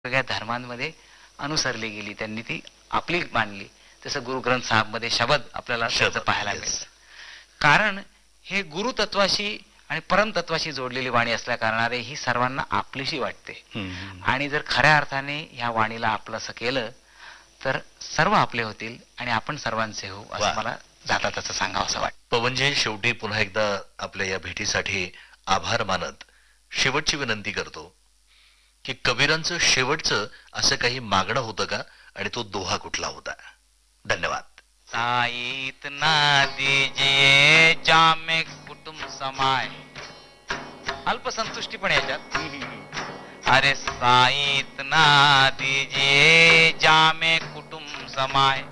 वेगळ्या धर्मांमध्ये अनुसरली गेली, त्यांनी ती आपली मानली. जसं गुरु ग्रंथ साहेब मध्ये शब्द आपल्याला शब्द पाहायला मिळतं. कारण हे गुरुतत्वाशी आणि परमतत्वाशी जोडलेली वाणी असल्या कारणाने ही सर्वांना आपलीशी वाटते. आणि जर खऱ्या अर्थाने ह्या वाणीला आपलंसं केलं तर सर्व आपले होतील आणि आपण सर्वांचे होऊ, असं मला जाता त्याचं सांगावं असं वाटतं. पवनजी, शेवटी पुन्हा एकदा आपल्या या भेटीसाठी आभार मानत शेवटची विनंती करतो की कबीरांचं शेवटचं असं काही मागणं होतं का, आणि तो दोहा कुठला होता? धन्यवाद. साईत ना दीजिए जामे कुटुंब समाय, अल्पसंतुष्टी पण याच्यात. अरे साईत ना दीजिए जामे कुटुंब समाय,